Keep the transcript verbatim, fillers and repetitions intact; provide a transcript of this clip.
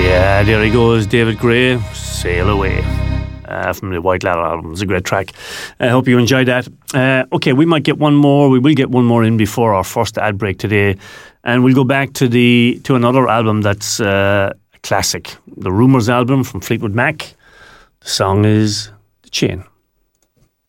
Yeah, there he goes, David Gray, Sail Away, uh, from the White Ladder album. It's a great track. I hope you enjoyed that. Uh, okay, we might get one more. We will get one more in before our first ad break today, and we'll go back to the to another album that's uh, a classic, the Rumours album from Fleetwood Mac. The song is The Chain.